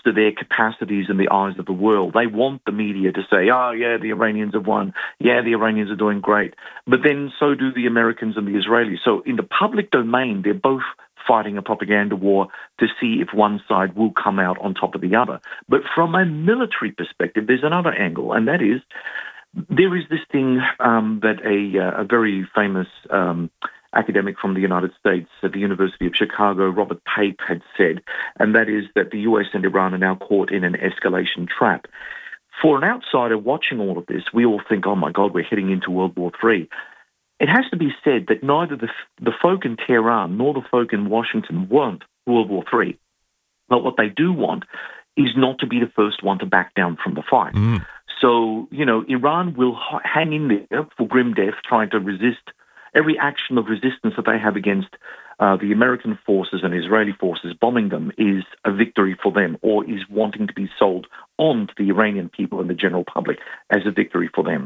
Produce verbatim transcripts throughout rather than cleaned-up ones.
bolster their capacities in the eyes of the world. They want the media to say, oh, yeah, the Iranians have won. Yeah, the Iranians are doing great. But then so do the Americans and the Israelis. So in the public domain, they're both fighting a propaganda war to see if one side will come out on top of the other. But from a military perspective, there's another angle, and that is there is this thing um, that a, uh, a very famous um, academic from the United States at the University of Chicago, Robert Pape, had said, and that is that the U S and Iran are now caught in an escalation trap. For an outsider watching all of this, we all think, oh my God, we're heading into World War Three. It has to be said that neither the, the folk in Tehran nor the folk in Washington want World War Three. But what they do want is not to be the first one to back down from the fight. Mm. So, you know, Iran will h- hang in there for grim death, trying to resist every action of resistance that they have against uh, the American forces and Israeli forces bombing them is a victory for them, or is wanting to be sold on to the Iranian people and the general public as a victory for them.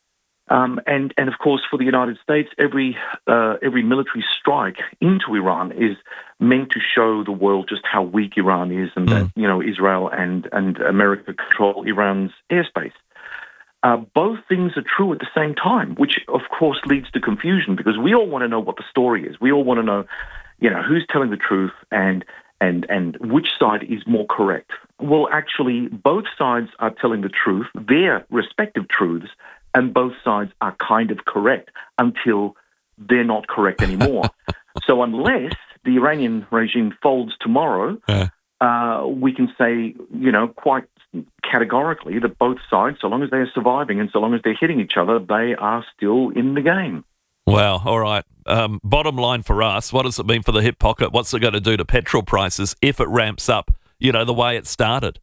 Um, and, and of course, for the United States, every uh, every military strike into Iran is meant to show the world just how weak Iran is, and mm. that, you know, Israel and, and America control Iran's airspace. Uh, both things are true at the same time, which of course leads to confusion, because we all want to know what the story is. We all want to know, you know, who's telling the truth and and and which side is more correct. Well, actually, both sides are telling the truth, their respective truths, and both sides are kind of correct until they're not correct anymore. So unless the Iranian regime folds tomorrow, uh. Uh, we can say, you know, quite categorically that both sides, so long as they're surviving and so long as they're hitting each other, they are still in the game. Wow. All right. Um, bottom line for us, what does it mean for the hip pocket? What's it going to do to petrol prices if it ramps up, you know, the way it started?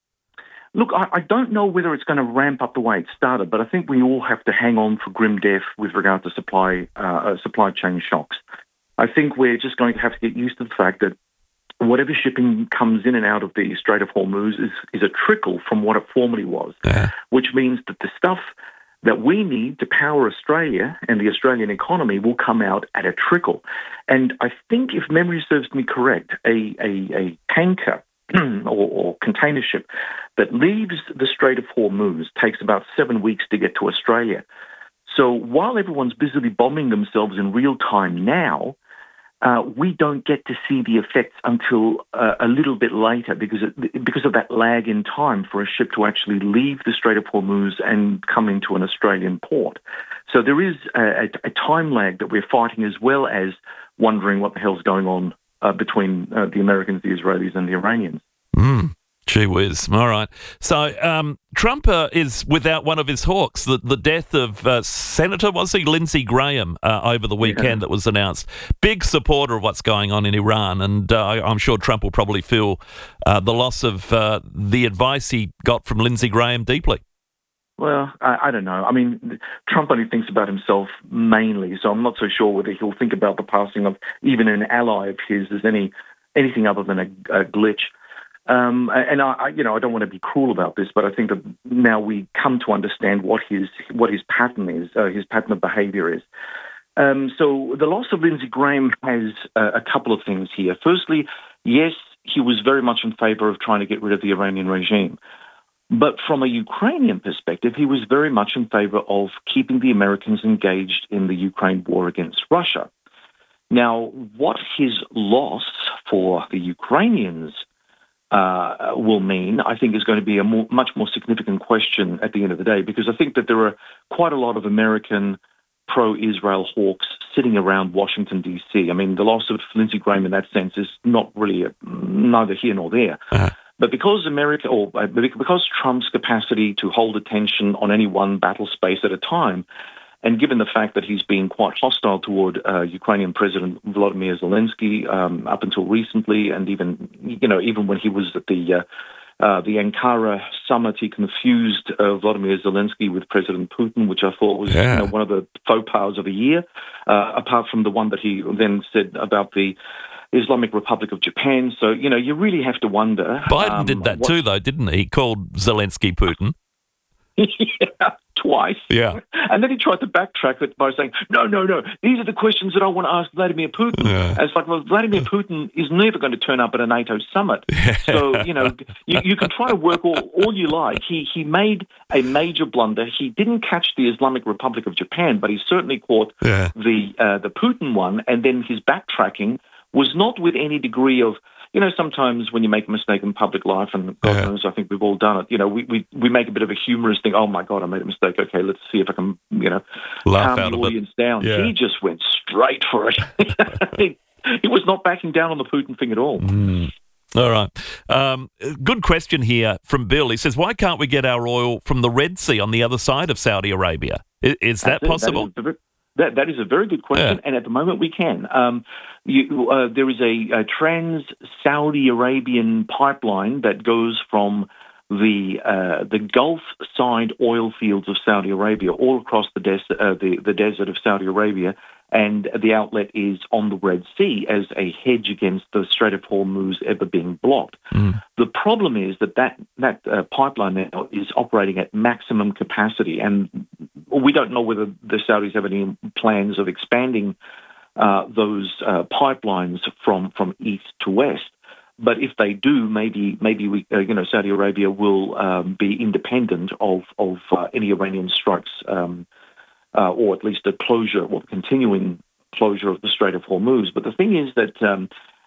Look, I, I don't know whether it's going to ramp up the way it started, but I think we all have to hang on for grim death with regard to supply uh, supply chain shocks. I think we're just going to have to get used to the fact that whatever shipping comes in and out of the Strait of Hormuz is, is a trickle from what it formerly was, yeah. which means that the stuff that we need to power Australia and the Australian economy will come out at a trickle. And I think, if memory serves me correct, a, a, a tanker or, or container ship that leaves the Strait of Hormuz takes about seven weeks to get to Australia. So while everyone's busily bombing themselves in real time now, Uh, we don't get to see the effects until uh, a little bit later because of, because of that lag in time for a ship to actually leave the Strait of Hormuz and come into an Australian port. So there is a, a time lag that we're fighting, as well as wondering what the hell's going on uh, between uh, the Americans, the Israelis, and the Iranians. Mm. Gee whiz. All right. So um, Trump uh, is without one of his hawks. The, the death of uh, Senator, was he, Lindsey Graham uh, over the weekend yeah. that was announced. Big supporter of what's going on in Iran, and uh, I'm sure Trump will probably feel uh, the loss of uh, the advice he got from Lindsey Graham deeply. Well, I, I don't know. I mean, Trump only thinks about himself mainly, so I'm not so sure whether he'll think about the passing of even an ally of his as any anything other than a, a glitch. Um, and I, I, you know, I don't want to be cruel about this, but I think that now we come to understand what his what his pattern is, uh, his pattern of behaviour is. Um, so the loss of Lindsey Graham has uh, a couple of things here. Firstly, yes, he was very much in favour of trying to get rid of the Iranian regime, but from a Ukrainian perspective, he was very much in favour of keeping the Americans engaged in the Ukraine war against Russia. Now, what his loss for the Ukrainians Uh, will mean, I think, is going to be a more, much more significant question at the end of the day, because I think that there are quite a lot of American pro-Israel hawks sitting around Washington, D C. I mean, the loss of Lindsey Graham in that sense is not really a, neither here nor there. Uh-huh. But because America, or because Trump's capacity to hold attention on any one battle space at a time, and given the fact that he's been quite hostile toward uh, Ukrainian President Volodymyr Zelensky um, up until recently, and even you know even when he was at the uh, uh, the Ankara summit, he confused uh, Volodymyr Zelensky with President Putin, which I thought was yeah. you know, one of the faux pas of the year. Uh, apart from the one that he then said about the Islamic Republic of Japan. So you know you really have to wonder. Biden um, did that what... too, though, didn't he? He called Zelensky Putin. Yeah, twice. Yeah. And then he tried to backtrack it by saying, no, no, no, these are the questions that I want to ask Vladimir Putin. Yeah. And it's like, well, Vladimir Putin is never going to turn up at a NATO summit. So, you know, you, you can try to work all, all you like. He he made a major blunder. He didn't catch the Islamic Republic of Japan, but he certainly caught Yeah. the uh, the Putin one. And then his backtracking was not with any degree of, you know, sometimes when you make a mistake in public life, and God Yeah. knows, I think we've all done it, you know, we, we, we make a bit of a humorous thing. Oh, my God, I made a mistake. Okay, let's see if I can, you know, Laugh calm out the of it. audience down. Yeah. He just went straight for it. he, he was not backing down on the Putin thing at all. Mm. All right. Um, good question here from Bill. He says, why can't we get our oil from the Red Sea on the other side of Saudi Arabia? Is, is that That's it. possible? That is, a- that, that is a very good question, Yeah. and at the moment we can. Um, you, uh, there is a, a trans-Saudi Arabian pipeline that goes from the uh, the Gulf side oil fields of Saudi Arabia all across the, des- uh, the the desert of Saudi Arabia, and the outlet is on the Red Sea as a hedge against the Strait of Hormuz ever being blocked. Mm. The problem is that that, that uh, pipeline now is operating at maximum capacity, and we don't know whether the Saudis have any plans of expanding uh, those uh, pipelines from, from east to west. But if they do, maybe maybe we, uh, you know, Saudi Arabia will um, be independent of of uh, any Iranian strikes, um, uh, or at least a closure or continuing closure of the Strait of Hormuz. But the thing is that um,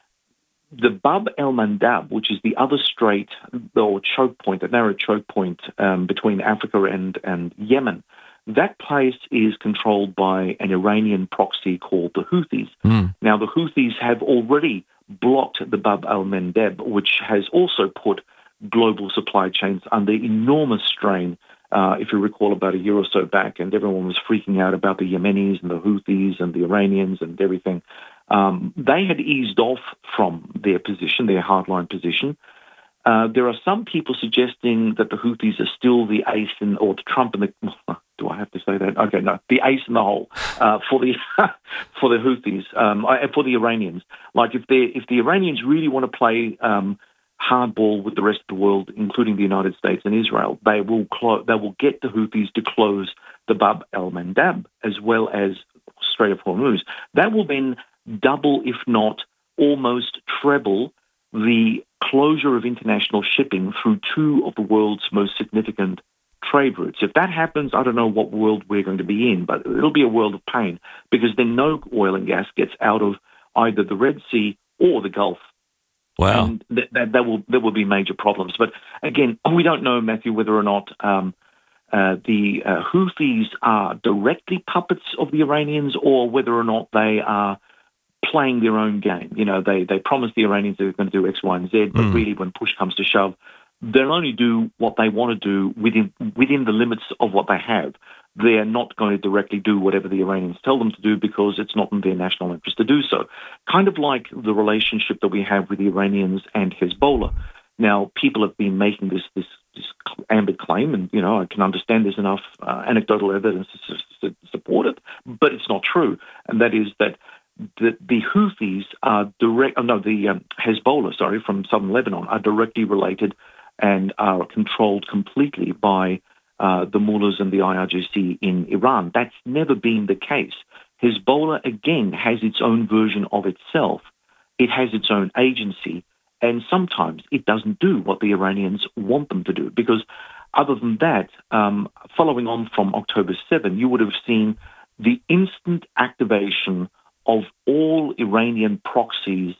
the Bab el Mandab, which is the other strait or choke point, the narrow choke point um, between Africa and and Yemen, that place is controlled by an Iranian proxy called the Houthis. Mm. Now, the Houthis have already blocked the Bab al-Mandeb, which has also put global supply chains under enormous strain. Uh, if you recall, about a year or so back, and everyone was freaking out about the Yemenis and the Houthis and the Iranians and everything. Um, they had eased off from their position, their hardline position. Uh, there are some people suggesting that the Houthis are still the ace in, or the Trump in the. Do I have to say that? Okay, no, the ace in the hole uh, for the for the Houthis, um, for the Iranians. Like if they if the Iranians really want to play um, hardball with the rest of the world, including the United States and Israel, they will clo- they will get the Houthis to close the Bab el Mandab as well as Strait of Hormuz. That will then double, if not almost treble, the closure of international shipping through two of the world's most significant trade routes. If that happens, I don't know what world we're going to be in, but it'll be a world of pain because then no oil and gas gets out of either the Red Sea or the Gulf. Wow. And that, that, that will there will be major problems. But again, we don't know, Matthew, whether or not um, uh, the uh, Houthis are directly puppets of the Iranians or whether or not they are playing their own game. You know, they, they promise the Iranians they're going to do X, Y, and Z, but Mm. really when push comes to shove, they'll only do what they want to do within within the limits of what they have. They're not going to directly do whatever the Iranians tell them to do because it's not in their national interest to do so. Kind of like the relationship that we have with the Iranians and Hezbollah. Now, people have been making this this, this ambit claim, and you know I can understand there's enough uh, anecdotal evidence to, to support it, but it's not true. And that is that the, the Houthis are direct. Oh, no, the um, Hezbollah, sorry, from southern Lebanon, are directly related and are controlled completely by uh, the mullahs and the I R G C in Iran. That's never been the case. Hezbollah, again, has its own version of itself. It has its own agency, and sometimes it doesn't do what the Iranians want them to do. Because other than that, um, following on from October seventh, you would have seen the instant activation of all Iranian proxies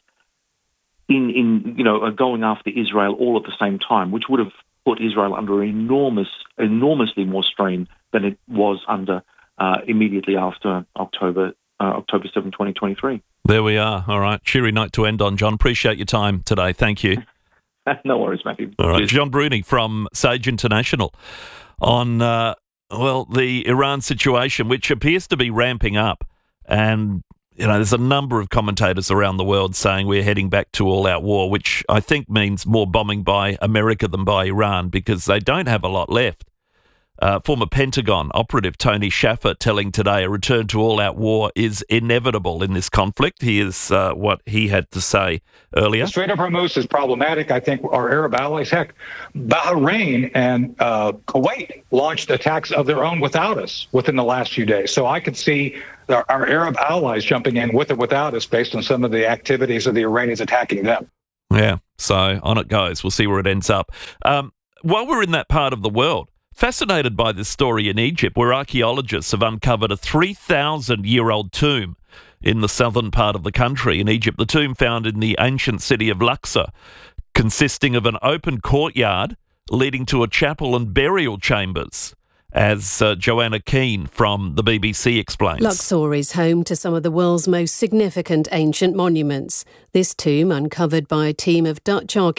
in, in you know, going after Israel all at the same time, which would have put Israel under enormous, enormously more strain than it was under uh, immediately after October uh, October seventh, twenty twenty-three. There we are. All right. Cheery note to end on, John. Appreciate your time today. Thank you. No worries, Matthew. All right. Cheers. John Bruni from Sage International on, uh, well, the Iran situation, which appears to be ramping up. And, you know, there's a number of commentators around the world saying we're heading back to all-out war, which I think means more bombing by America than by Iran because they don't have a lot left. Uh, former Pentagon operative Tony Shaffer telling Today a return to all-out war is inevitable in this conflict. Here's uh, what he had to say earlier. The Strait of Hormuz is problematic. I think our Arab allies, heck, Bahrain and uh, Kuwait launched attacks of their own without us within the last few days. So I could see our, our Arab allies jumping in with or without us based on some of the activities of the Iranians attacking them. Yeah, so on it goes. We'll see where it ends up. Um, while we're in that part of the world, fascinated by this story in Egypt, where archaeologists have uncovered a three thousand year old tomb in the southern part of the country in Egypt. The tomb found in the ancient city of Luxor, consisting of an open courtyard leading to a chapel and burial chambers, as uh, Joanna Keane from the B B C explains. Luxor is home to some of the world's most significant ancient monuments. This tomb, uncovered by a team of Dutch archaeologists,